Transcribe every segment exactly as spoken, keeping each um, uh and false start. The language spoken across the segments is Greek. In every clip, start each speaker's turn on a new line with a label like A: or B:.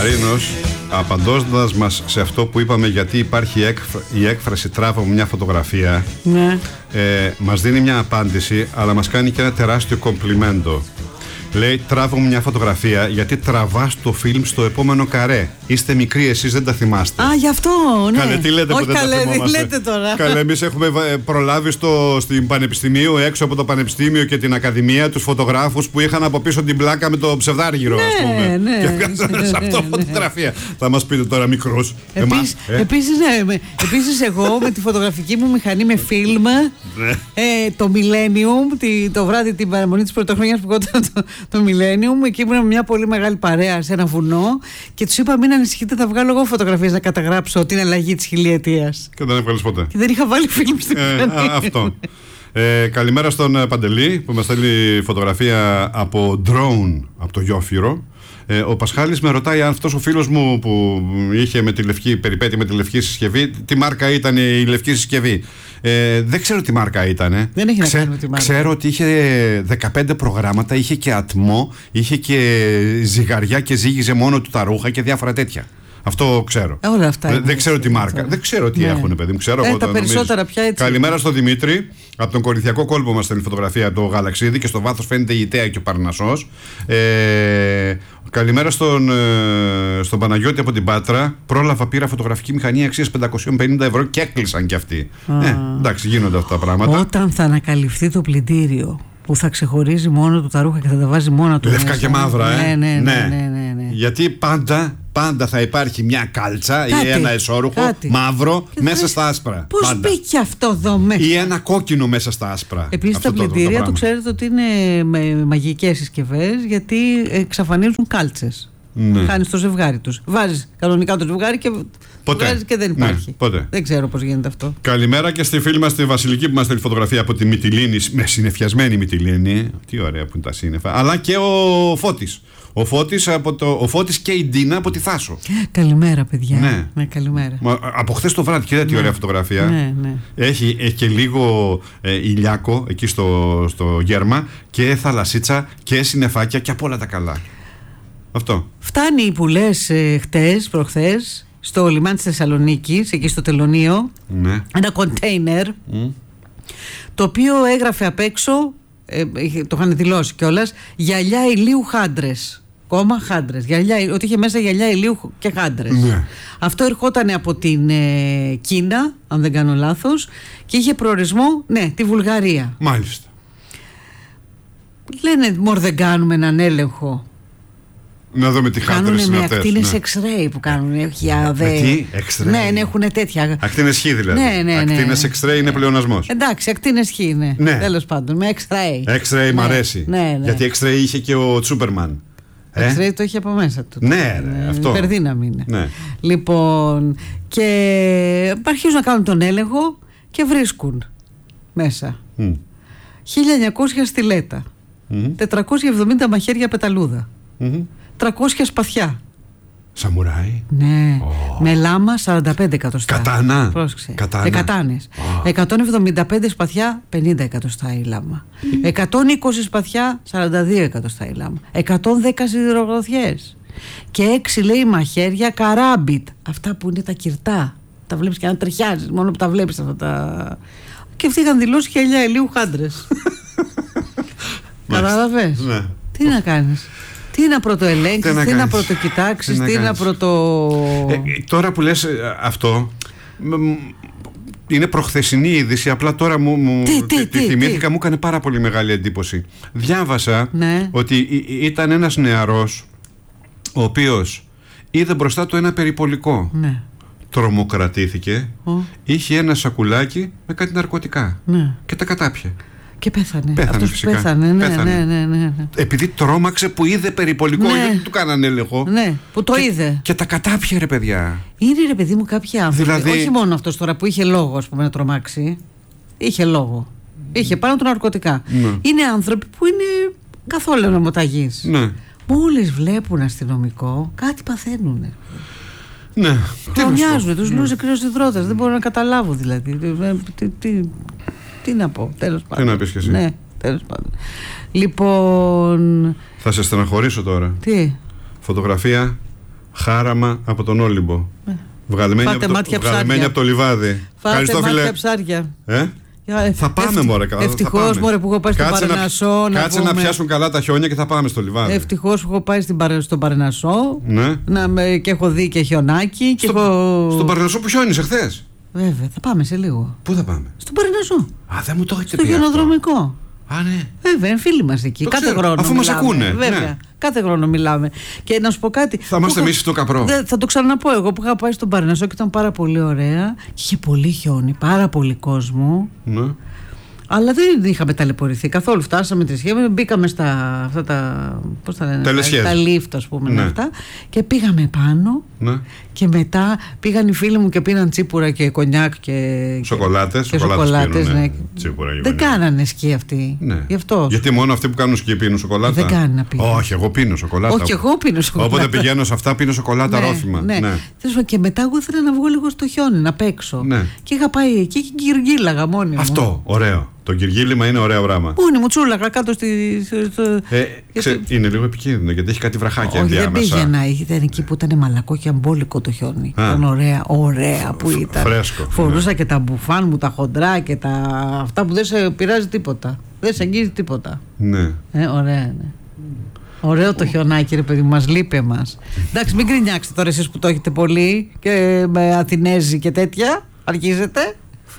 A: Μαρίνος, απαντώντας μας σε αυτό που είπαμε, γιατί υπάρχει έκφρα, η έκφραση τράβω μια φωτογραφία,
B: ναι.
A: ε, μας δίνει μια απάντηση, αλλά μας κάνει και ένα τεράστιο κομπλιμέντο. Λέει, τράβω μια φωτογραφία γιατί τραβάς το φιλμ στο επόμενο καρέ. Είστε μικροί, εσείς δεν τα θυμάστε.
B: Α, γι' αυτό, ναι.
A: Καλέ, τι λέτε.
B: Όχι,
A: που δεν
B: καλέ,
A: τα θυμόμαστε.
B: λέτε τώρα.
A: Καλέ, εμείς έχουμε προλάβει στο, στην Πανεπιστημίου, έξω από το Πανεπιστήμιο και την Ακαδημία, τους φωτογράφους που είχαν από πίσω την πλάκα με το ψευδάργυρο,
B: ναι,
A: ας πούμε.
B: Ναι,
A: και βγάζανε σε αυτό
B: ναι,
A: φωτογραφία. Θα μας πείτε τώρα μικρούς.
B: Επίσης,
A: ε?
B: επίσης, ναι, επίσης εγώ με τη φωτογραφική μου μηχανή με φιλμ,
A: ναι.
B: ε, το Millennium, τη, το βράδυ την παραμονή της πρωτοχρονιάς που κόταν το, το Millennium, εκεί ήμουν μια πολύ μεγάλη παρέα σε ένα βουνό και τους είπα μην ανησυχείτε, θα βγάλω εγώ φωτογραφίες να καταγράψω την αλλαγή της χιλιετίας.
A: Και δεν έβγαλες ποτέ.
B: Και δεν είχα βάλει φιλμ στην
A: ε, α, Αυτό. Ε, καλημέρα στον Παντελή που μας στέλνει φωτογραφία από drone από το Γιόφυρο. Ε, ο Πασχάλης με ρωτάει αν αυτός ο φίλος μου που είχε με τη λευκή περιπέτεια με τη λευκή συσκευή, τι μάρκα ήταν η λευκή συσκευή. Ε, δεν ξέρω τι μάρκα ήταν.
B: Δεν έχει Ξέ, να κάνει με τη μάρκα.
A: Ξέρω ότι είχε δεκαπέντε προγράμματα, είχε και ατμό, είχε και ζυγαριά και ζύγιζε μόνο του τα ρούχα και διάφορα τέτοια. Αυτό ξέρω.
B: Όλα αυτά
A: δεν, δεν ξέρω τι μάρκα. Δεν ξέρω τι ναι. έχουν, παιδί μου. Ξέρω
B: ε,
A: εγώ,
B: τα περισσότερα νομίζω. Πια έτσι.
A: Καλημέρα στον Δημήτρη. Από τον Κορινθιακό κόλπο μας στέλνει φωτογραφία από το Γαλαξίδι και στο βάθος φαίνεται η Ιταία και ο Παρνασσός. Ε, καλημέρα στον, ε, στον Παναγιώτη από την Πάτρα. Πρόλαβα, πήρα φωτογραφική μηχανή αξίας πεντακόσια πενήντα ευρώ και έκλεισαν κι αυτοί. Ε, εντάξει, γίνονται αυτά τα πράγματα.
B: Όταν θα ανακαλυφθεί το πλυντήριο που θα ξεχωρίζει μόνο του τα ρούχα και θα τα βάζει μόνο του.
A: Λευκά
B: μέσα.
A: και μαύρα, ε.
B: Ναι, ναι, ναι, ναι, ναι, ναι.
A: Γιατί πάντα, πάντα θα υπάρχει μια κάλτσα κάτι, ή ένα εσώρουχο κάτι. Μαύρο και μέσα θα... στα άσπρα.
B: Πώς μπήκε αυτό εδώ μέσα.
A: Ή ένα κόκκινο μέσα στα άσπρα.
B: Επίσης τα πλυντήρια του ξέρετε ότι είναι με μαγικές συσκευές, γιατί εξαφανίζουν κάλτσες. Ναι. Χάνεις το ζευγάρι τους. Βάζεις κανονικά το ζευγάρι και, βάζεις και δεν υπάρχει.
A: Ναι,
B: δεν ξέρω πώς γίνεται αυτό.
A: Καλημέρα και στη φίλη μας τη Βασιλική που μας στέλνει φωτογραφία από τη Μυτιλήνη, με συννεφιασμένη Μυτιλήνη. Τι ωραία που είναι τα σύννεφα. Αλλά και ο Φώτης. Ο Φώτης, από το, ο Φώτης και η Ντίνα από τη Θάσο.
B: Καλημέρα, παιδιά.
A: Ναι.
B: Ναι, καλημέρα.
A: Μα, από χθες το βράδυ, κοίτα τι ναι. ωραία φωτογραφία.
B: Ναι, ναι.
A: Έχει, έχει και λίγο ε, ηλιάκο εκεί στο, στο γέρμα και θαλασσίτσα και συννεφάκια και από όλα τα καλά. Αυτό.
B: Φτάνει που λες ε, χτες, προχθές, στο λιμάνι της Θεσσαλονίκης, εκεί στο Τελωνείο, ναι. ένα κοντέινερ, mm. το οποίο έγραφε απ' έξω, ε, το είχαν δηλώσει κιόλας, γυαλιά ηλίου χάντρες. Κόμμα χάντρες. Γυαλιά, ότι είχε μέσα γυαλιά ηλίου και χάντρες. Ναι. Αυτό ερχόταν από την ε, Κίνα, αν δεν κάνω λάθος, και είχε προορισμό, ναι, τη Βουλγαρία.
A: Μάλιστα.
B: Λένε, μωρ, δεν κάνουμε έναν έλεγχο.
A: Να δούμε τι χάντρες είναι αυτές.
B: Κάνουν με ακτίνες
A: ναι.
B: X-ray που κάνουν. Όχι, αδε...
A: Με τι, X-ray.
B: Ναι, ναι, έχουν τέτοια.
A: Ακτίνες Χ δηλαδή.
B: Ναι, ναι, ναι.
A: Ακτίνες X-ray είναι πλεονασμός.
B: Εντάξει, ακτίνες Χ, ναι. ναι. Τέλος πάντων, με X-ray.
A: X-ray ναι. μ' αρέσει.
B: Ναι, ναι.
A: Γιατί X-ray είχε και ο Τσούπερμαν.
B: Ε? X-ray το είχε από μέσα του.
A: Ναι, ρε, ε, αυτό.
B: Υπερδύναμη είναι.
A: Ναι.
B: Λοιπόν, και αρχίζουν να κάνουν τον έλεγχο και βρίσκουν μέσα mm. χίλια εννιακόσια στιλέτα, mm-hmm. τετρακόσια εβδομήντα μαχαίρια πεταλούδα, mm-hmm. τριακόσια σπαθιά.
A: Σαμουράι.
B: Ναι.
A: Oh.
B: Με λάμα σαράντα πέντε εκατοστά.
A: Κατάνα.
B: Πρόσεξε.
A: Κατάνα.
B: Ε, κατάνες. Oh. εκατόν εβδομήντα πέντε σπαθιά, πενήντα εκατοστά η λάμα. Mm. εκατόν είκοσι σπαθιά, σαράντα δύο εκατοστά η λάμα. εκατόν δέκα σιδηρογροθιές. Και έξι λέει μαχαίρια καράμπιτ. Αυτά που είναι τα κυρτά. Τα βλέπεις και να τριχιάζεις μόνο που τα βλέπεις αυτά τα. Και αυτοί είχαν δηλώσει γυαλιά ηλίου χάντρες. Κατάλαβες.
A: Ναι.
B: Τι να κάνεις. Τι να πρωτοελέγξεις, τι, τι να πρωτοκοιτάξεις, τι, τι να πρωτο...
A: Ε, τώρα που λες αυτό, είναι προχθεσινή είδηση, απλά τώρα μου, μου
B: τι, τι,
A: τη
B: τι,
A: θυμήθηκα,
B: τι.
A: μου έκανε πάρα πολύ μεγάλη εντύπωση. Διάβασα
B: ναι.
A: ότι ήταν ένας νεαρός, ο οποίος είδε μπροστά του ένα περιπολικό.
B: Ναι.
A: Τρομοκρατήθηκε,
B: oh.
A: είχε ένα σακουλάκι με κάτι ναρκωτικά
B: ναι.
A: και τα κατάπιε.
B: Και πέθανε.
A: Πέθανε
B: Αυτός
A: φυσικά.
B: Πέθανε, ναι,
A: πέθανε.
B: Ναι, ναι, ναι, ναι.
A: Επειδή τρόμαξε που είδε περιπολικό,
B: ναι.
A: γιατί του κάνανε έλεγχο.
B: Ναι, που το
A: και,
B: είδε.
A: Και τα κατάπιε, ρε παιδιά.
B: Είναι, ρε παιδί μου, κάποιοι άνθρωποι.
A: Δηλαδή...
B: Όχι μόνο αυτός τώρα που είχε λόγο, ας πούμε, να τρομάξει. Είχε λόγο. Είχε πάνω του ναρκωτικά.
A: Ναι.
B: Είναι άνθρωποι που είναι καθόλου νομοταγείς.
A: Ναι.
B: Μόλις βλέπουν αστυνομικό, κάτι παθαίνουν.
A: Ναι.
B: Χρονιάζουν, τους λούσε κρύος υδρότας. Δεν μπορώ να καταλάβω δηλαδή. Τι, τι, τι να πω, τέλος πάντων.
A: Τι να πεις και εσύ.
B: Ναι, τέλος πάντων. Λοιπόν.
A: Θα σε στεναχωρήσω τώρα.
B: Τι.
A: Φωτογραφία Χάραμα από τον Όλυμπο. Ε. Βγαλμένη, από το, βγαλμένη από το λιβάδι.
B: Φάτε μάτια ψάρια.
A: Ε? Ε, θα πάμε, μωρέ, καλά.
B: Ευτυχώς, μωρέ, που έχω πάει στον Παρνασσό.
A: Να, κάτσε πούμε... να πιάσουν καλά τα χιόνια και θα πάμε στο λιβάδι.
B: Ευτυχώς που έχω πάει στην, στον Παρνασσό.
A: Ναι.
B: Να, με, και έχω δει και χιονάκι. Και
A: στο,
B: έχω...
A: Στον Παρνασσό που χιόνισε χθες.
B: Βέβαια, θα πάμε σε λίγο.
A: Πού θα πάμε?
B: Στον Παρνασσό.
A: Α, δεν μου το έχετε
B: πει. Στο χιονοδρομικό.
A: Α, ναι.
B: Βέβαια, είναι φίλοι μας εκεί.
A: Το
B: κάθε
A: ξέρω,
B: χρόνο.
A: Αφού μας ακούνε.
B: Βέβαια.
A: Ναι.
B: Κάθε χρόνο μιλάμε. Και να σου πω κάτι.
A: Θα είμαστε εμείς στο καπρό.
B: Δε, θα το ξαναπώ εγώ που είχα πάει στον Παρνασσό και ήταν πάρα πολύ ωραία. Και είχε πολύ χιόνι, πάρα πολύ κόσμο.
A: Ναι.
B: Αλλά δεν είχαμε ταλαιπωρηθεί καθόλου. Φτάσαμε τη σχέση, μπήκαμε στα αυτά τα. Πώς τα λένε, τα, τα lift, ας πούμε, ναι. Αυτά, και πήγαμε πάνω.
A: Ναι.
B: Και μετά πήγαν οι φίλοι μου και πίναν τσίπουρα και κονιάκ και.
A: Σοκολάτες.
B: Και σοκολάτες, ναι.
A: Τσίπουρα και
B: δεν κάνανε σκι αυτοί.
A: Ναι.
B: Γι' αυτό.
A: Γιατί μόνο αυτοί που κάνουν σκι πίνουν σοκολάτα.
B: Δεν κάνει να πίνουν.
A: Όχι, εγώ πίνω σοκολάτα.
B: Όχι, εγώ πίνω σοκολάτα.
A: Όποτε πηγαίνω σε αυτά πίνω σοκολάτα, ναι, ρόφημα.
B: Ναι. Ναι. Και μετά εγώ ήθελα να βγω λίγο στο χιόνι, να παίξω.
A: Ναι.
B: Και είχα πάει εκεί και γυργίλαγα μόνη μου.
A: Αυτό, ωραίο. Το γυργίλημα είναι ωραίο πράγμα.
B: Πού είναι, μου τσούλαγα κάτω στη. Στο...
A: Ε, ξε... Είναι λίγο επικίνδυνο γιατί έχει κάτι βραχάκια ενδιάμεσα.
B: Όχι, δεν πήγαινα. Ήταν εκεί που ήταν μαλακό και αμπόλικο το χιόνι. Α. Ήταν ωραία, ωραία που ήταν.
A: Φρέσκο.
B: Φορούσα, ναι, και τα μπουφάν μου, τα χοντρά και τα. Αυτά που δεν σε πειράζει τίποτα. Δεν σε αγγίζει τίποτα.
A: Ναι.
B: Ε, ωραία είναι. Ωραίο το χιονάκι, ρε παιδί μου, μας λείπει εμάς. Εντάξει, μην γκρινιάξετε τώρα εσείς που το έχετε πολύ και με Αθηνέζοι και τέτοια. Αρχίζετε.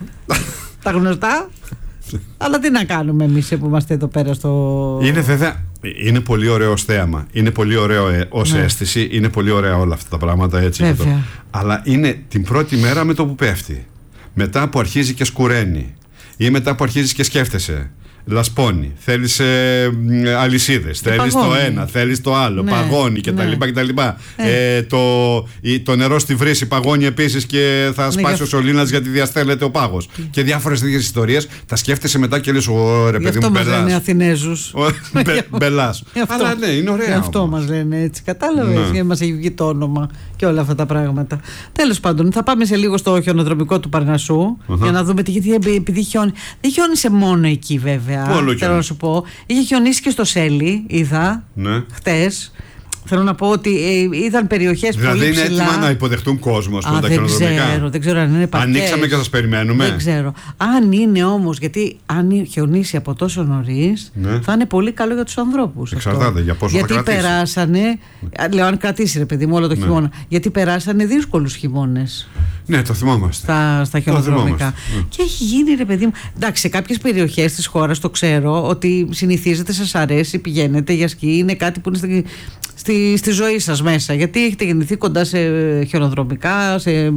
B: Τα γνωστά. Αλλά τι να κάνουμε εμείς που είμαστε εδώ πέρα στο.
A: Είναι βέβαια. Είναι πολύ ωραίο ως θέαμα. Είναι πολύ ωραίο ε, ως, ναι, αίσθηση. Είναι πολύ ωραία όλα αυτά τα πράγματα, έτσι.
B: Βέβαια.
A: Το... Αλλά είναι την πρώτη μέρα με το που πέφτει. Μετά που αρχίζει και σκουραίνει. Ή μετά που αρχίζεις και σκέφτεσαι. Λασπώνει, θέλεις ε, αλυσίδες, θέλεις το ένα, θέλεις το άλλο, ναι, παγώνει κτλ. Ναι. Ε. Ε, το, το νερό στη βρύση παγώνει επίσης και θα σπάσει, ναι, ο σωλήνας γιατί διαστέλλεται ο πάγος. Mm. Και διάφορες τέτοιες ιστορίες. Τα σκέφτεσαι μετά και λες, ωραία παιδί μου, μπελάς.
B: Είναι Αθηνέζους.
A: Μπελάς. Αλλά ναι, είναι ωραία.
B: Αυτό μας λένε έτσι, κατάλαβες, ναι, μας έχει βγει το όνομα και όλα αυτά τα πράγματα. Τέλος πάντων, θα πάμε σε λίγο στο χιονοδρομικό του Παρνασσού uh-huh. για να δούμε τι, γιατί επειδή χιόνι. Δεν χιόνισε μόνο εκεί βέβαια. Θέλω να σου πω, είχε χιονίσει και στο Σέλι, είδα, ναι, χτες. Θέλω να πω ότι ε, είδαν περιοχές
A: δηλαδή
B: πολύ ψηλά.
A: Δηλαδή είναι έτοιμα να υποδεχτούν κόσμο με τα χιονοδρομικά.
B: Δεν ξέρω, δεν ξέρω αν είναι παρκές.
A: Ανοίξαμε και σας περιμένουμε.
B: Δεν ξέρω. Αν είναι όμως, γιατί αν χιονίσει από τόσο νωρίς, ναι, θα είναι πολύ καλό για τους ανθρώπους.
A: Εξαρτάται για πόσο
B: γιατί
A: θα κρατήσει.
B: Γιατί περάσανε, λέω αν κρατήσει ρε παιδί μου όλο το, ναι, χειμώνα, γιατί περάσανε δύσκολους χειμώνες.
A: Ναι, το θυμόμαστε.
B: Στα, στα χιονοδρομικά. Ναι. Και έχει γίνει ρε παιδί μου. Εντάξει, σε κάποιες περιοχές της χώρας το ξέρω ότι συνηθίζετε, σας αρέσει, πηγαίνετε για σκι, είναι κάτι που είναι στη, στη, στη ζωή σας μέσα. Γιατί έχετε γεννηθεί κοντά σε χιονοδρομικά, σε.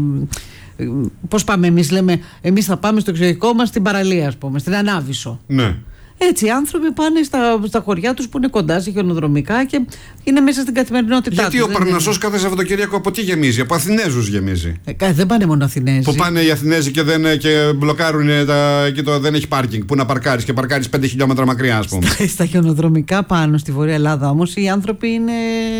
B: Πώς πάμε εμείς, λέμε, εμείς θα πάμε στο εξωτερικό μας στην παραλία, ας πούμε, στην Ανάβησο.
A: Ναι.
B: Έτσι, οι άνθρωποι πάνε στα, στα χωριά τους που είναι κοντά σε χιονοδρομικά και είναι μέσα στην καθημερινότητά τους.
A: Γιατί ο Παρνασσός κάθε Σαββατοκύριακο από τι γεμίζει, από Αθηνέζους γεμίζει.
B: Ε, δεν πάνε μόνο Αθηνέζοι.
A: Που πάνε οι Αθηνέζοι και, δεν, και μπλοκάρουν τα, και το, δεν έχει πάρκινγκ. Πού να παρκάρεις και παρκάρεις πέντε χιλιόμετρα μακριά, ας πούμε.
B: Στα, στα χιονοδρομικά πάνω στη Βόρεια Ελλάδα όμως οι άνθρωποι είναι.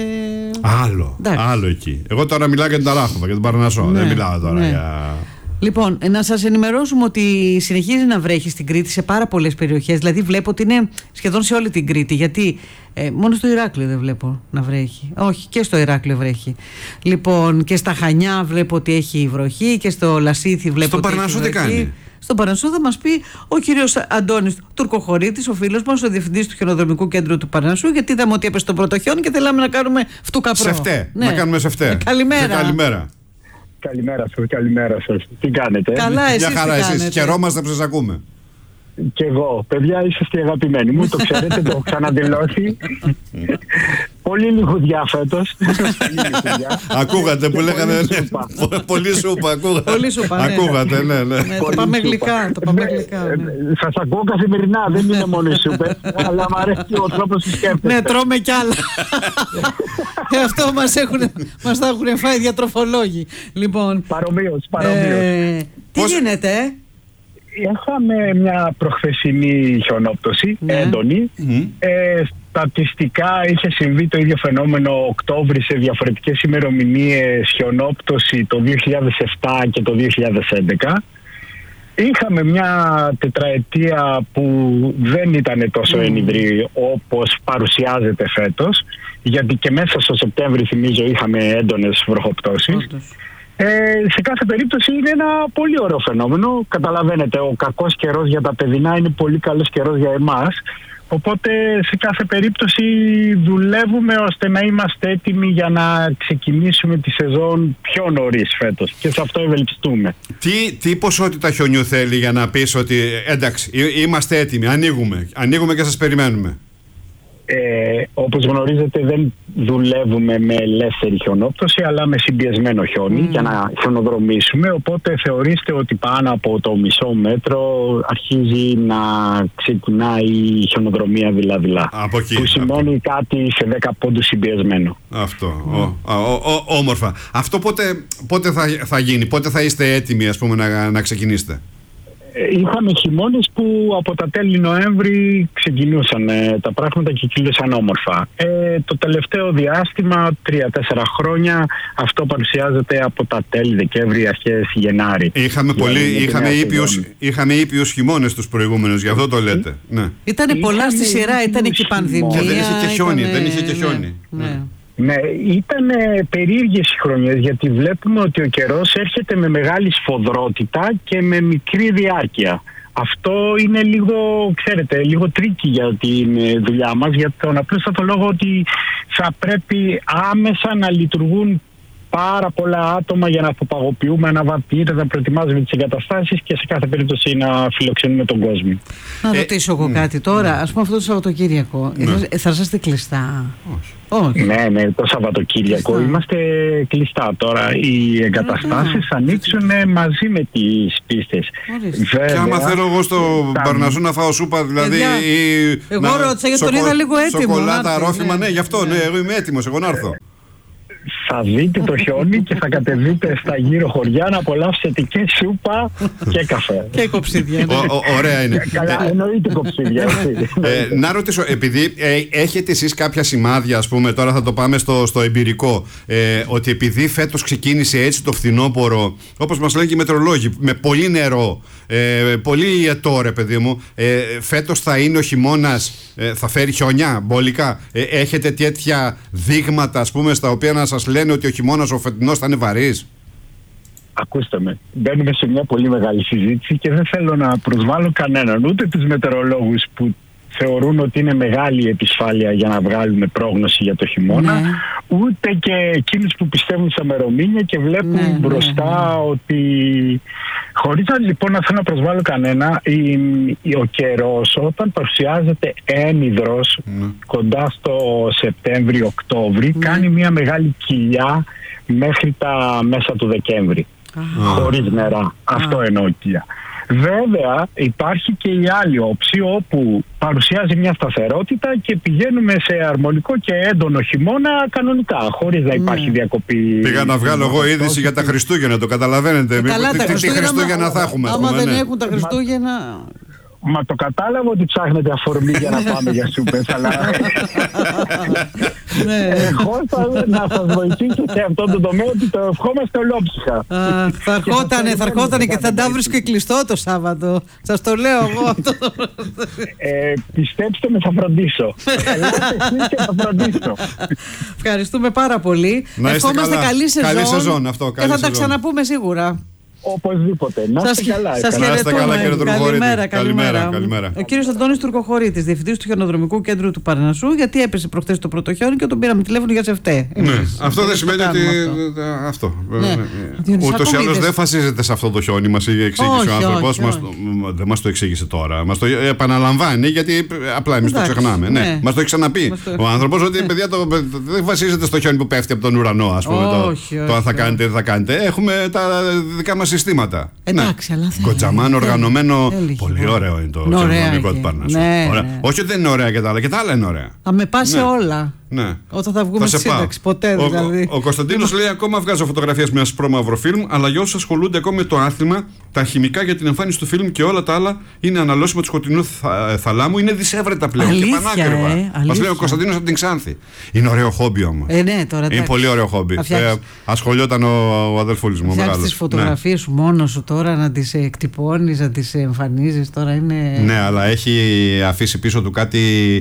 A: Άλλο. Άλλο εκεί. Εγώ τώρα μιλάω για την Ταράχοβα, για τον Παρνασσό. Ναι, δεν μιλάω τώρα, ναι, για.
B: Λοιπόν, να σας ενημερώσουμε ότι συνεχίζει να βρέχει στην Κρήτη σε πάρα πολλές περιοχές. Δηλαδή βλέπω ότι είναι σχεδόν σε όλη την Κρήτη. Γιατί ε, μόνο στο Ηράκλειο δεν βλέπω να βρέχει. Όχι, και στο Ηράκλειο βρέχει. Λοιπόν, και στα Χανιά βλέπω ότι έχει βροχή και στο Λασίθι βλέπω
A: στο
B: ότι
A: Παρνασσό
B: έχει βροχή.
A: Τι κάνει?
B: Στον Παρνασσό θα μας πει ο κύριος Αντώνης Τουρκοχωρίτης, ο φίλος μας, ο διευθυντής του χιονοδρομικού κέντρου του Παρνασσού, γιατί είδαμε ότι έπεσε το πρώτο χιόνι και θέλαμε να κάνουμε φτού καπρό.
A: Σεφτέ. Ναι. Να κάνουμε σεφτέ.
B: Ε, καλημέρα.
A: καλημέρα.
C: Καλημέρα σας, καλημέρα σας. Τι κάνετε?
B: Καλά, εσείς.
A: Μια χαρά, εσείς. Χαιρόμαστε που σας ακούμε.
C: Κι εγώ. Παιδιά, είσαστε αγαπημένοι μου. Το ξέρετε, το έχω ξαναδηλώσει. Πολύ λιχουδιά φέτος.
A: Ακούγατε που λέγανε. Πολύ σούπα. Ακούγατε, ναι, ναι.
B: Το πάμε γλυκά.
C: Σας ακούω καθημερινά. Δεν είναι μόνο οι σούπες. Αλλά μου αρέσει ο τρόπος που σκέφτεστε.
B: Ναι, τρώμε κι άλλα. Αυτό μας τα έχουν φάει διατροφολόγοι.
C: Παρομοίως, παρομοίως.
B: Τι γίνεται?
C: Είχαμε μια προχθεσινή χιονόπτωση, ναι, έντονη. Mm. Ε, στατιστικά είχε συμβεί το ίδιο φαινόμενο Οκτώβρη σε διαφορετικές ημερομηνίες, χιονόπτωση το δύο χιλιάδες επτά και το δύο χιλιάδες έντεκα. Είχαμε μια τετραετία που δεν ήταν τόσο mm. ενιδρή όπως παρουσιάζεται φέτος, γιατί και μέσα στο Σεπτέμβρη, θυμίζω, είχαμε έντονες βροχοπτώσεις. Ε, σε κάθε περίπτωση είναι ένα πολύ ωραίο φαινόμενο. Καταλαβαίνετε, ο κακός καιρός για τα παιδινά είναι πολύ καλός καιρός για εμάς. Οπότε σε κάθε περίπτωση δουλεύουμε ώστε να είμαστε έτοιμοι για να ξεκινήσουμε τη σεζόν πιο νωρίς φέτος, και σε αυτό ευελπιστούμε.
A: Τι, τι ποσότητα χιονιού θέλει για να πεις ότι εντάξει, είμαστε έτοιμοι, ανοίγουμε, ανοίγουμε και σας περιμένουμε?
C: Ε, όπως γνωρίζετε, δεν δουλεύουμε με ελεύθερη χιονόπτωση, αλλά με συμπιεσμένο χιόνι mm. για να χιονοδρομήσουμε. Οπότε θεωρήστε ότι πάνω από το μισό μέτρο αρχίζει να ξεκινάει η χιονοδρομία δειλά-δειλά.
A: Από εκεί,
C: που σημαίνει από... κάτι σε δέκα πόντους συμπιεσμένο.
A: Αυτό, mm. ο, ο, ο, όμορφα. Αυτό πότε, πότε θα, θα γίνει, πότε θα είστε έτοιμοι, ας πούμε, να, να ξεκινήσετε?
C: Είχαμε χειμώνες που από τα τέλη Νοέμβρη ξεκινούσαν ε, τα πράγματα και κύλησαν όμορφα. Ε, το τελευταίο διάστημα, τρία-τέσσερα χρόνια, αυτό παρουσιάζεται από τα τέλη Δεκέμβρη, αρχές Γενάρη.
A: Είχαμε, πολύ, είχαμε, ήπιους, είχαμε ήπιους χειμώνες τους προηγούμενους, γι' αυτό το λέτε. Ναι.
B: Ήτανε πολλά στη σειρά, ήταν και η πανδημία.
A: Και δεν είχε και χιόνι,
B: ήτανε...
A: δεν είχε και χιόνι.
B: Ναι, ναι.
C: Ναι, ήταν περίεργες οι χρονιές, γιατί βλέπουμε ότι ο καιρός έρχεται με μεγάλη σφοδρότητα και με μικρή διάρκεια. Αυτό είναι λίγο, ξέρετε, λίγο τρίκι για τη δουλειά μας, για τον απλούστατο λόγο ότι θα πρέπει άμεσα να λειτουργούν πάρα πολλά άτομα για να αποπαγωποιούμε αναβατήρες, να προετοιμάζουμε τις εγκαταστάσεις και σε κάθε περίπτωση να φιλοξενούμε τον κόσμο.
B: Να ε, ρωτήσω εγώ κάτι τώρα, ας πούμε αυτό το Σαββατοκύριακο, ναι. θα είσαστε κλειστά?
A: Όχι.
B: Όχι.
C: Ναι, ναι, το Σαββατοκύριακο κλειστά. Είμαστε κλειστά. Τώρα οι εγκαταστάσεις θα ανοίξουν μαζί με τις πίστες.
A: Βέβαια, και άμα θέλω εγώ στο τα... Παρνασσού να φάω σούπα, δηλαδή. Ή
B: εγώ να... ρώτησα γιατί τον είδα λίγο έτοιμο.
A: Σοκολάτα, ρόφημα, ναι, ναι, γι' αυτό, ναι, εγώ είμαι έτοιμος, εγώ να έρθω.
C: Θα δείτε το χιόνι και θα κατεβείτε στα γύρω χωριά να απολαύσετε και σούπα και καφέ.
B: Και κοψίδια. Ναι.
A: Ο, ο, ωραία είναι.
C: Καλά, εννοείται κοψίδια.
A: ε, να ρωτήσω, επειδή ε, έχετε εσείς κάποια σημάδια, ας πούμε, τώρα θα το πάμε στο, στο εμπειρικό, ε, ότι επειδή φέτος ξεκίνησε έτσι το φθινόπωρο, όπως μας λένε και οι μετεωρολόγοι, με πολύ νερό, ε, πολύ ιετό, ρε παιδί μου, ε, φέτος θα είναι ο χειμώνας, ε, θα φέρει χιονιά, μπολικά. Ε, έχετε τέτοια δείγματα, ας πούμε, στα οποία να σας λένε ότι ο χειμώνας ο φετινός θα είναι βαρύς?
C: Ακούστε με, μπαίνουμε σε μια πολύ μεγάλη συζήτηση και δεν θέλω να προσβάλλω κανέναν, ούτε τους μετεωρολόγους που θεωρούν ότι είναι μεγάλη επισφάλεια για να βγάλουμε πρόγνωση για το χειμώνα, ναι. ούτε και εκείνους που πιστεύουν στα μερομήνια και βλέπουν ναι, μπροστά ναι. ότι, χωρίς να, λοιπόν να θέλω να προσβάλλω κανένα, η, η, ο καιρός όταν παρουσιάζεται ένυδρος ναι. κοντά στο Σεπτέμβριο-Οκτώβρη ναι. κάνει μια μεγάλη κοιλιά μέχρι τα μέσα του Δεκέμβρη. Ah. Χωρίς νερά. Ah. Αυτό εννοώ κοιλιά. Βέβαια υπάρχει και η άλλη όψη όπου παρουσιάζει μια σταθερότητα και πηγαίνουμε σε αρμονικό και έντονο χειμώνα κανονικά, χωρίς να υπάρχει mm. διακοπή.
A: Πήγα να βγάλω εγώ είδηση για τα Χριστούγεννα, το καταλαβαίνετε?
B: Ε, καλά,
A: τι,
B: τα
A: τι, τι Χριστούγεννα θα έχουμε?
B: Άμα
A: πούμε,
B: δεν
A: ναι.
B: έχουν τα Χριστούγεννα...
C: Μα το κατάλαβα ότι ψάχνετε αφορμή για να πάμε για σούπες, αλλά εγώ θα να σας βοηθήσω σε αυτό το τομέα ότι το ευχόμαστε ολόψυχα.
B: Θα ερχότανε, θα ερχότανε και θα τα βρίσκε κλειστό το Σάββατο. Σας το λέω εγώ.
C: Πιστέψτε με, θα φροντίσω. Ελάτε εσείς και θα φροντίσω.
B: Ευχαριστούμε πάρα πολύ. Ευχόμαστε καλή σεζόν και θα τα ξαναπούμε σίγουρα.
C: Οπωσδήποτε. Να είστε καλά.
B: Σας
A: χαιρετούμε. Καλά, κύριε
B: καλημέρα,
A: καλημέρα, καλημέρα.
B: Ο κύριος Αντώνης Τουρκοχωρίτης, διευθυντής του Χιονοδρομικού Κέντρου του Παρνασσού, γιατί έπεσε προχθές το πρώτο χιόνι και τον πήραμε τηλέφωνο για σεφτέ.
A: Ναι. Αυτό δεν σημαίνει ότι. Αυτό. Ούτως ή άλλως δεν φασίζεται σε αυτό το χιόνι, μας εξήγησε ο άνθρωπος. Δεν μας το εξήγησε τώρα. Μας το επαναλαμβάνει γιατί απλά εμείς το ξεχνάμε. Μας το έχει ξαναπεί ο άνθρωπος ότι παιδιά δεν βασίζεται στο χιόνι που πέφτει από τον ουρανό, ας πούμε. Το αν θα κάνετε, δεν θα κάνετε. Έχουμε τα δικά μας συστήματα.
B: Εντάξει, αλλά θα
A: κοτζαμάν οργανωμένο. Έλεγε, πολύ ωραίο είναι το Χιονοδρομικό του Παρνασσού. Ναι, ναι. Όχι ότι δεν είναι ωραία και τα άλλα, και τα άλλα είναι ωραία.
B: Θα με πας σε
A: ναι.
B: όλα.
A: Ναι.
B: Όταν θα βγούμε στη σύνταξη, ποτέ
A: ο,
B: δηλαδή.
A: Ο, ο Κωνσταντίνος λέει: ακόμα βγάζω φωτογραφίες με ασπρόμαυρο φιλμ, αλλά για όσους ασχολούνται ακόμα με το άθλημα, τα χημικά για την εμφάνιση του φιλμ και όλα τα άλλα είναι αναλώσιμα του σκοτεινού θα, θαλάμου, είναι δυσέβρετα πλέον.
B: Αλήθεια,
A: και πανάκριβα.
B: Ε,
A: Μας λέει ο Κωνσταντίνος από την Ξάνθη. Είναι ωραίο χόμπι όμως.
B: Ε, ναι, τώρα,
A: είναι πολύ ωραίο χόμπι. Ε, ασχολιόταν ο, ο αδελφούλης μου.
B: Φτιάξεις τις φωτογραφίες ναι. σου μόνος σου τώρα, να τις εκτυπώνεις, να τις εμφανίζεις. Τώρα είναι...
A: Ναι, αλλά έχει αφήσει πίσω του κάτι.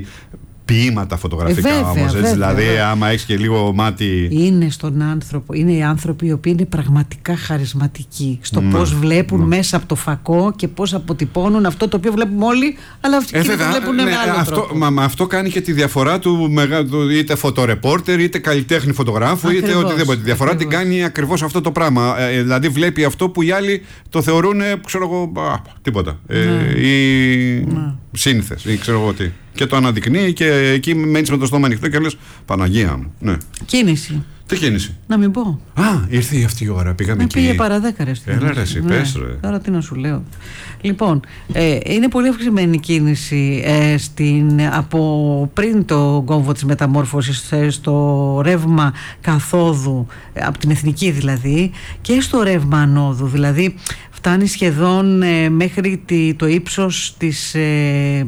A: Ποίηματα φωτογραφικά
B: ε, βέβαια,
A: όμως,
B: βέβαια,
A: δηλαδή
B: βέβαια.
A: άμα έχεις και λίγο μάτι.
B: Είναι στον άνθρωπο, είναι οι άνθρωποι οι οποίοι είναι πραγματικά χαρισματικοί στο
A: ναι,
B: πώς βλέπουν
A: ναι.
B: μέσα από το φακό και πώς αποτυπώνουν αυτό το οποίο βλέπουμε όλοι, αλλά αυτοί ε, το βλέπουν ναι, με άλλο
A: αυτό,
B: τρόπο.
A: Μα, μα αυτό κάνει και τη διαφορά του, του είτε φωτορεπόρτερ, είτε καλλιτέχνη φωτογράφου, ακριβώς, είτε οτιδήποτε. Τη διαφορά ακριβώς. Την κάνει ακριβώς αυτό το πράγμα. Ε, δηλαδή βλέπει αυτό που οι άλλοι το θεωρούν, ξέρω εγώ, α, τίποτα. Ναι. Ε, ή ναι. σύνηθες, ή ξέρω εγώ τι. Και το αναδεικνύει και εκεί μένεις με το στόμα ανοιχτό και λες Παναγία μου. Ναι.
B: Κίνηση.
A: Τι κίνηση?
B: Να μην πω.
A: Α, ήρθε αυτή η ώρα. Πήγαμε εκεί.
B: Πήγε παρά δέκα ρε.
A: Έλα ρε, εσύ, πες ρε.
B: Τώρα τι να σου λέω. Λοιπόν, ε, είναι πολύ αυξημένη η κίνηση ε, στην, από πριν το κόμβο της μεταμόρφωσης ε, στο ρεύμα καθόδου, ε, από την εθνική δηλαδή, και στο ρεύμα ανόδου. Δηλαδή φτάνει σχεδόν ε, μέχρι τη, το ύψος της ε,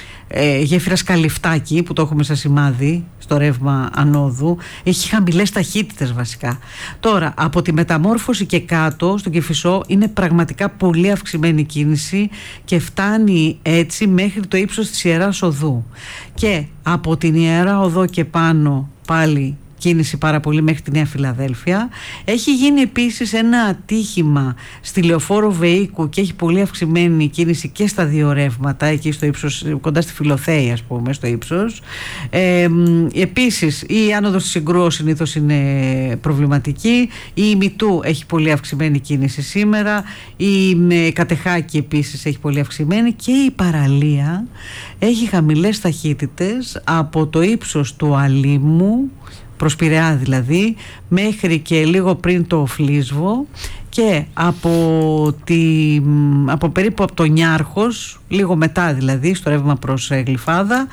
B: ε, γέφυρας Καλυφτάκη, που το έχουμε σαν σημάδι στο ρεύμα ανόδου. Έχει χαμηλές ταχύτητες βασικά. Τώρα από τη μεταμόρφωση και κάτω στον Κηφισό είναι πραγματικά πολύ αυξημένη κίνηση και φτάνει έτσι μέχρι το ύψος της Ιεράς Οδού, και από την Ιερά Οδό και πάνω πάλι κίνηση πάρα πολύ μέχρι τη Νέα Φιλαδέλφια. Έχει γίνει επίσης ένα ατύχημα στη Λεωφόρο Βεΐκου και έχει πολύ αυξημένη κίνηση και στα δύο ρεύματα, εκεί στο ύψος, κοντά στη Φιλοθέη ας πούμε, στο ύψος. Ε, επίσης η άνοδος της Συγκρού συνήθως είναι προβληματική. Η Ημιτού έχει πολύ αυξημένη κίνηση σήμερα. Η Κατεχάκη επίσης έχει πολύ αυξημένη, και η Παραλία έχει χαμηλές ταχύτητες από το ύψος του Αλήμου προς Πειραιά δηλαδή, μέχρι και λίγο πριν το Φλίσβο, και από, τη, από περίπου από το Νιάρχος, λίγο μετά δηλαδή, στο ρεύμα προς Γλυφάδα,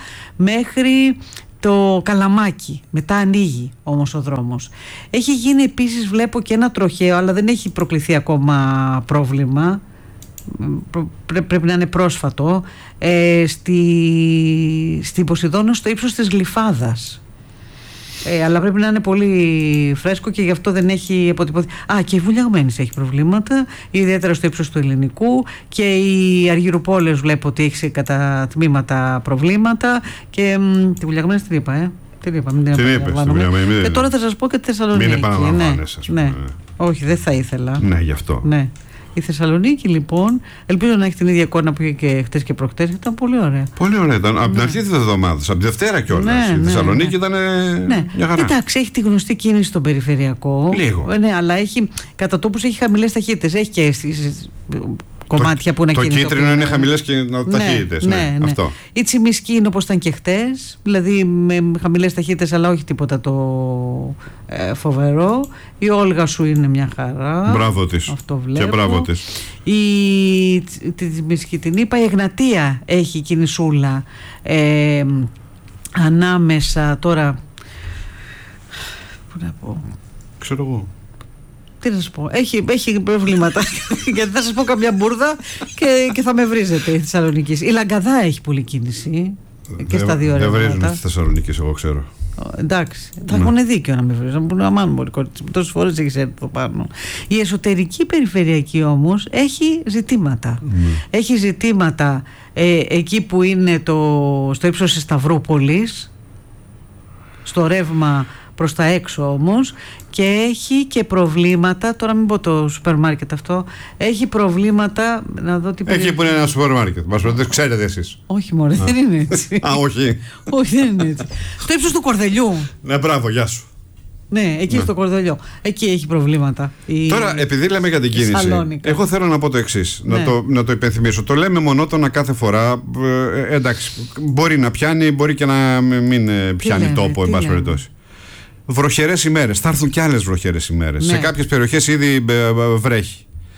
B: μέχρι το Καλαμάκι. Μετά ανοίγει όμως ο δρόμος. Έχει γίνει επίσης, βλέπω, και ένα τροχαίο, αλλά δεν έχει προκληθεί ακόμα πρόβλημα. Πρέ, πρέπει να είναι πρόσφατο, ε, στη, στη Ποσειδώνα, στο ύψος της Γλυφάδας. Ε, αλλά πρέπει να είναι πολύ φρέσκο και γι' αυτό δεν έχει αποτυπωθεί. Α, και η Βουλιαγμένης έχει προβλήματα, ιδιαίτερα στο ύψος του Ελληνικού, και η Αργυρουπόλεως βλέπω ότι έχει κατά τμήματα προβλήματα, και μ, τη Βουλιαγμένης την είπα, ε. Την είπα, μην την επαναλαμβάνουμε. Και τώρα θα σας πω και τη Θεσσαλονίκη.
A: Μην επαναλαμβάνεσαι,
B: ναι, ναι. Όχι, δεν θα ήθελα.
A: Ναι, γι' αυτό.
B: Ναι. Η Θεσσαλονίκη λοιπόν, ελπίζω να έχει την ίδια εικόνα που είχε και χτες και προχτές, ήταν πολύ ωραία.
A: Πολύ ωραία ήταν. Από την
B: ναι.
A: αρχή της εβδομάδας, από τη Δευτέρα κιόλας.
B: Ναι,
A: η
B: ναι,
A: Θεσσαλονίκη
B: ναι.
A: ήταν
B: ναι.
A: μια χαρά.
B: Εντάξει, έχει τη γνωστή κίνηση στον περιφερειακό.
A: Λίγο.
B: Ναι, αλλά έχει, κατά τόπους έχει χαμηλές ταχύτητες. Έχει και κομμάτια
A: το,
B: που είναι
A: το
B: κίνητο.
A: Το κίτρινο είναι χαμηλές και ταχύτητες. Ναι,
B: ναι, ναι.
A: Αυτό.
B: Η Τσιμισκή είναι όπως ήταν και χτες, δηλαδή με χαμηλές ταχύτητες, αλλά όχι τίποτα το ε, φοβερό. Η Όλγα σου είναι μια χαρά.
A: Μπράβο της.
B: Αυτό βλέπω.
A: Και μπράβο της.
B: Η Τσιμισκή την είπα. Η Εγνατία έχει κινησούλα ε, ανάμεσα τώρα. Πού να πω.
A: Ξέρω εγώ.
B: Τι να σας πω, έχει, έχει προβλήματα. Γιατί θα σας πω καμιά μπουρδα και, και θα με βρίζετε η Θεσσαλονίκη. Η Λαγκαδά έχει πολλή κίνηση και στα δύο ρεύματα.
A: Δεν βρίζουμε στη Θεσσαλονίκη, εγώ ξέρω.
B: Εντάξει, θα ναι. έχουν δίκιο να με βρίζουν. Να μου πούνε αμάν μπορεί, τόσες φορές έχεις έρθει εδώ πάνω. Η εσωτερική περιφερειακή όμως έχει ζητήματα. Mm. Έχει ζητήματα ε, εκεί που είναι το, στο ύψος της Σταυρούπολης, στο ρεύμα προς τα έξω όμως, και έχει και προβλήματα, τώρα μην πω το σούπερ μάρκετ αυτό, έχει προβλήματα, να δω τι
A: Εκεί που είναι ένα σούπερ μάρκετ, μας ρωτήσετε, ξέρετε εσείς.
B: Όχι μωρέ, δεν είναι έτσι.
A: Α, όχι.
B: Όχι, δεν είναι έτσι. Στο ύψος του Κορδελιού.
A: Ναι, μπράβο, γεια σου.
B: Ναι, εκεί ναι. στο Κορδελιό. Εκεί έχει προβλήματα. Η...
A: Τώρα, επειδή λέμε για την κίνηση,
B: Σαλόνικα.
A: εγώ θέλω να πω το εξής, ναι. να, το, να το υπενθυμίσω. Το λέμε μονότονα κάθε φορά. Ε, εντάξει, μπορεί να πιάνει, μπορεί και να μην πιάνει λέμε, τόπο, εν πάση περιπτώσει. Βροχερές ημέρες. Θα έρθουν κι άλλες βροχερές ημέρες. Ναι. Σε κάποιες περιοχές ήδη βρέχει.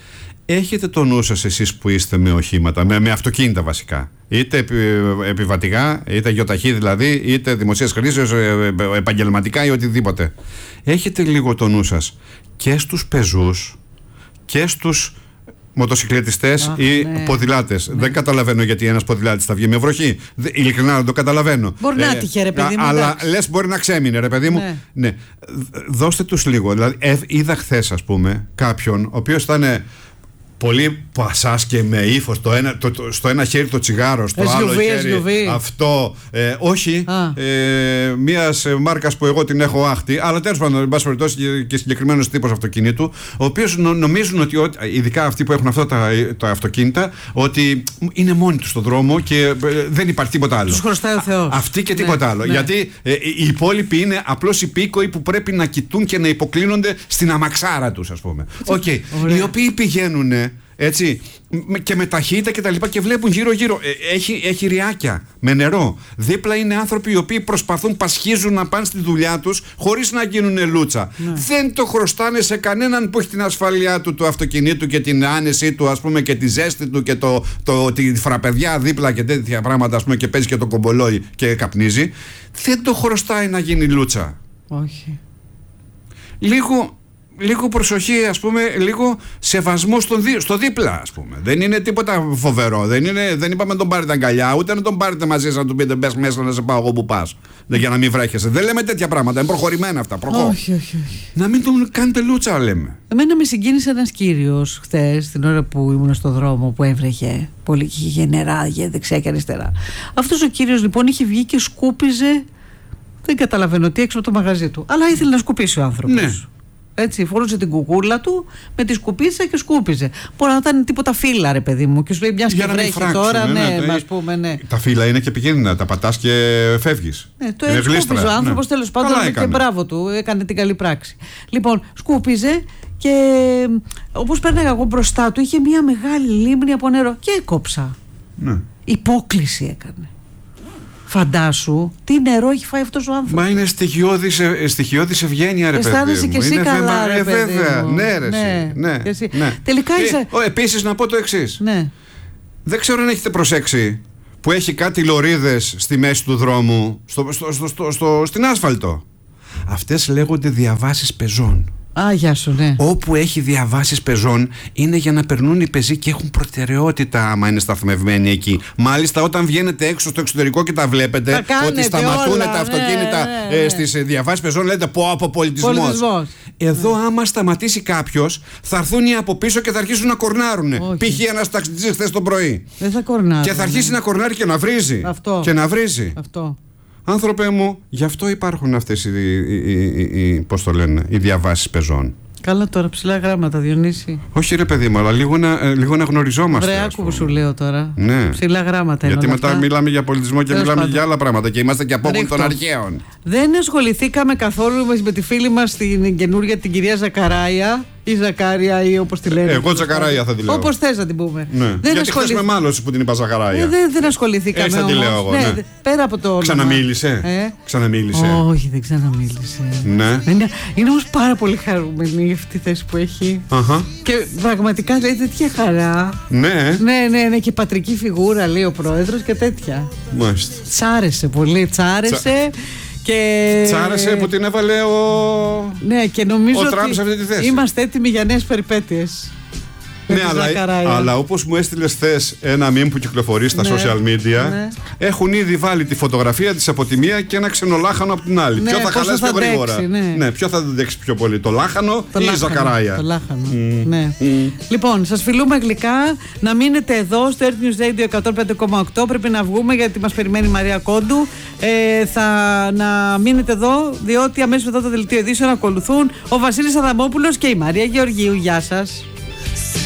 A: έχετε το νου σας εσείς που είστε με οχήματα, με, με αυτοκίνητα βασικά, είτε επι, επιβατικά, είτε γιοταχή δηλαδή, είτε δημοσίας χρήσεως, επαγγελματικά ή οτιδήποτε. Έχετε λίγο το νου σας και στους πεζούς και στους μοτοσυκλετιστές ή ναι. ποδηλάτες. Ναι. Δεν καταλαβαίνω γιατί ένας ποδηλάτης θα βγει με βροχή. Ειλικρινά δεν το καταλαβαίνω.
B: Μπορεί ε, να τύχε, ρε παιδί μου.
A: Αλλά λες μπορεί να ξέμεινε, ρε παιδί μου. Ναι. ναι. Δώστε τους λίγο. Δηλαδή, ε, είδα χθες, ας πούμε, κάποιον ο οποίος ήταν πολύ πασάς και με ύφος, το ένα, το, το, στο ένα χέρι το τσιγάρο, στο
B: ες γιου βι,
A: άλλο χέρι
B: ες γιου βι.
A: Αυτό. Ε, όχι, ε, μιας μάρκας που εγώ την έχω άχτη, αλλά τέλος πάντων, εν πάση περιπτώσει, και, και συγκεκριμένος τύπος αυτοκινήτου, ο οποίος νο, νομίζουν ότι, ειδικά αυτοί που έχουν αυτά τα, τα αυτοκίνητα, ότι είναι μόνοι τους στον δρόμο και ε, δεν υπάρχει τίποτα άλλο.
B: Τους χρωστάει ο Θεός.
A: Αυτοί και τίποτα ναι, άλλο. Ναι. Γιατί ε, οι υπόλοιποι είναι απλώς υπήκοοι που πρέπει να κοιτούν και να υποκλίνονται στην αμαξάρα τους, ας πούμε. Okay. Οι οποίοι πηγαίνουν έτσι και με ταχύτητα και τα λοιπά και βλέπουν γύρω γύρω ε, έχει, έχει ριάκια με νερό, δίπλα είναι άνθρωποι οι οποίοι προσπαθούν, πασχίζουν να πάνε στη δουλειά τους χωρίς να γίνουν λούτσα. Ναι. Δεν το χρωστάνε σε κανέναν που έχει την ασφάλειά του του αυτοκινήτου και την άνεσή του, ας πούμε, και τη ζέστη του και το, το, τη φραπεδιά δίπλα και τέτοια πράγματα, ας πούμε, και παίζει και το κομπολόι και καπνίζει. Δεν το χρωστάει να γίνει λούτσα.
B: Όχι.
A: Λίγο Λίγο προσοχή, ας πούμε, λίγο σεβασμό στο, δί, στο δίπλα, ας πούμε. Δεν είναι τίποτα φοβερό. Δεν, είναι, δεν είπαμε να τον πάρετε αγκαλιά, ούτε να τον πάρετε μαζί σας να του πείτε μπες μέσα να σε πάω εγώ που πας. Για να μην βρέχεσαι. Δεν λέμε τέτοια πράγματα. Είναι προχωρημένα αυτά. Προχώ.
B: Όχι, όχι, όχι.
A: Να μην τον κάνετε λούτσα, λέμε.
B: Εμένα με συγκίνησε ένας κύριος χθες, την ώρα που ήμουν στον δρόμο που έβρεχε πολύ και είχε νερά για δεξιά και αριστερά. Αυτός ο κύριος λοιπόν είχε βγει και σκούπιζε. Δεν καταλαβαίνω τι, έξω από το μαγαζί του. Αλλά ήθελε να σκουπίσει ο άνθρωπος.
A: Ναι.
B: Έτσι, φορούσε την κουκούλα του με τη σκουπίτσα και σκούπιζε. Μπορεί να ήταν τίποτα φύλλα, ρε παιδί μου. Και σου λέει μια και βρέχει τώρα, ναι, ναι, ναι, ας πούμε, ναι.
A: Τα φύλλα είναι και επικίνδυνα, τα πατάς και φεύγεις.
B: Ναι, το σκούπιζε ο άνθρωπος, ναι. Τέλος πάντων, και μπράβο του, έκανε την καλή πράξη. Λοιπόν, σκούπιζε και όπως πέρναγα εγώ μπροστά του, είχε μια μεγάλη λίμνη από νερό και έκοψα. Ναι. Υπόκληση έκανε. Φαντάσου τι νερό έχει φάει αυτός ο άνθρωπος.
A: Μα είναι στοιχειώδης ευγένεια, ρε παιδί μου.
B: Αισθάνεσαι και εσύ καλά, ρε παιδί μου.
A: Βέβαια, ναι ρε ναι, ναι, ναι.
B: Τελικά είσαι...
A: ε, Επίσης να πω το εξής.
B: Ναι.
A: Δεν ξέρω αν έχετε προσέξει που έχει κάτι λωρίδες στη μέση του δρόμου, στο, στο, στο, στο, στο, στην άσφαλτο. Αυτές λέγονται διαβάσεις πεζών.
B: Α, γεια σου, ναι.
A: Όπου έχει διαβάσεις πεζών είναι για να περνούν οι πεζοί και έχουν προτεραιότητα άμα είναι σταθμευμένοι εκεί. Μάλιστα, όταν βγαίνετε έξω στο εξωτερικό και τα βλέπετε,
B: τα κάνετε,
A: ότι σταματούν
B: όλα,
A: τα αυτοκίνητα
B: ναι, ναι, ναι.
A: ε, στις διαβάσεις πεζών, λέτε πω από πολιτισμός.
B: πολιτισμός.
A: Εδώ, ναι. άμα σταματήσει κάποιος, θα έρθουν οι από πίσω και θα αρχίσουν να κορνάρουν. Π.χ. ένας ταξιτζής χθες το πρωί.
B: Δεν θα κορνάρουν.
A: Και θα αρχίσει ναι. να κορνάρει και να βρίζει.
B: Αυτό.
A: Και να βρίζει.
B: Αυτό.
A: Άνθρωπε μου, γι' αυτό υπάρχουν αυτές οι, οι, οι, οι, πώς το λένε, οι διαβάσεις πεζών.
B: Καλά τώρα, ψηλά γράμματα, Διονύση.
A: Όχι ρε παιδί μου, αλλά λίγο να, λίγο να γνωριζόμαστε.
B: Βρε, άκου που σου λέω τώρα.
A: Ναι.
B: Ψηλά γράμματα.
A: Γιατί μετά αυτά. Μιλάμε για πολιτισμό και Τέλος μιλάμε πάντα. για άλλα πράγματα και είμαστε και απόκον των αρχαίων.
B: Δεν ασχοληθήκαμε καθόλου με τη φίλη μας την καινούργια, την κυρία Ζακαράια. Ή Ζακάρια ή όπως τη λένε.
A: Εγώ Ζακαράια θα τη λέω.
B: Όπως θες να την πούμε.
A: Ναι. Δεν γιατί ασχοληθ... χθες με μάλωση που την είπα Ζακαράια.
B: Ε, δεν, δεν ασχοληθήκαμε.
A: Έτσι θα τη λέω εγώ.
B: Ναι,
A: ναι.
B: Πέρα από το.
A: Ξαναμίλησε.
B: Ε?
A: Ξαναμίλησε.
B: Όχι, δεν ξαναμίλησε.
A: Ναι.
B: Είναι, είναι όμως πάρα πολύ χαρούμενη αυτή τη θέση που έχει.
A: Uh-huh. Και
B: πραγματικά λέει τέτοια χαρά.
A: Ναι.
B: Ναι, ναι, ναι. Και πατρική φιγούρα λέει ο πρόεδρος και τέτοια.
A: Μάλιστα.
B: Τσάρεσε πολύ. Τσάρεσε. Τσα... Και...
A: Τσάρεσε που την έβαλε ο,
B: ναι, και νομίζω
A: ο Τραμπ σε αυτή τη θέση.
B: Είμαστε έτοιμοι για νέες περιπέτειες.
A: Ναι, αλλά, αλλά όπως μου έστειλες χθες ένα meme που κυκλοφορεί στα ναι, social media, ναι. έχουν ήδη βάλει τη φωτογραφία της από τη μία και ένα ξενολάχανο από την άλλη. Ναι, ποιο θα χαλάσει πιο γρήγορα. Ναι. ναι, ποιο θα αντέξει πιο πολύ, το λάχανο το ή η Ζακαράια.
B: Το λάχανο. Mm. Ναι. Mm. Λοιπόν, σας φιλούμε γλυκά. Να μείνετε εδώ στο Earth News Radio εκατόν πέντε κόμμα οκτώ. Πρέπει να βγούμε γιατί μας περιμένει η Μαρία Κόντου. Ε, θα να μείνετε εδώ, διότι αμέσως μετά το δελτίο ειδήσεων ακολουθούν ο Βασίλης Αδαμόπουλος και η Μαρία Γεωργίου. Γεια σας.